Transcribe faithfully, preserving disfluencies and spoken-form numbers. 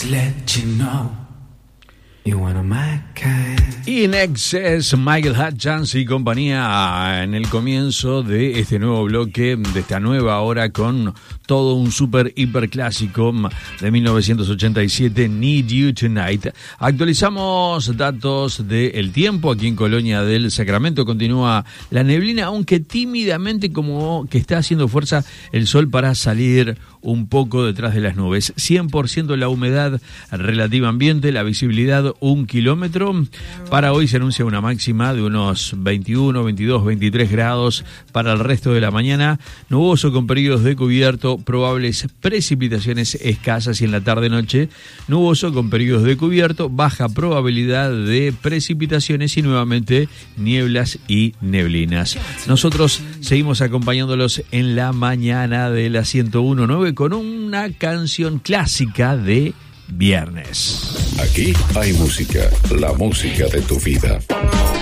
Just let you know you wanna my kind. In Excess, Michael Hutchence y compañía en el comienzo de este nuevo bloque, de esta nueva hora con todo un super hiper clásico de mil novecientos ochenta y siete, Need You Tonight. Actualizamos datos del tiempo aquí en Colonia del Sacramento. Continúa la neblina, aunque tímidamente, como que está haciendo fuerza el sol para salir un poco detrás de las nubes. cien por ciento la humedad relativa ambiente, la visibilidad un kilómetro. Para hoy se anuncia una máxima de unos veintiuno, veintidós, veintitrés grados para el resto de la mañana. Nuboso con periodos de cubierto, probables precipitaciones escasas, y en la tarde-noche nuboso con periodos de cubierto, baja probabilidad de precipitaciones y nuevamente nieblas y neblinas. Nosotros seguimos acompañándolos en la mañana de la ciento uno punto nueve con una canción clásica de viernes. Aquí hay música, la música de tu vida.